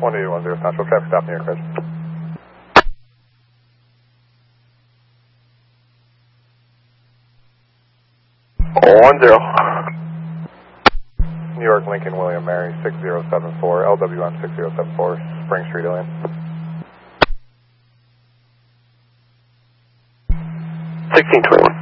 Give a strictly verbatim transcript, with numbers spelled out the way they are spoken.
one eight one zero, Central traffic stop near Crescent. One zero. New York, Lincoln, William Mary, six zero seven four, L W M six zero seven four, Spring Street, Ilion. sixteen twenty-one.